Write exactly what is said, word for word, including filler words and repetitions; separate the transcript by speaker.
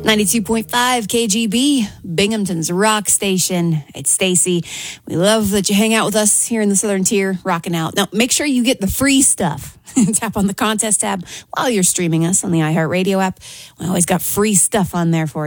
Speaker 1: ninety-two point five K G B, Binghamton's rock station. It's Stacy. We love that you hang out with us here in the Southern Tier, rocking out. Now, make sure you get the free stuff. Tap on the contest tab while you're streaming us on the iHeartRadio app. We always got free stuff on there for you.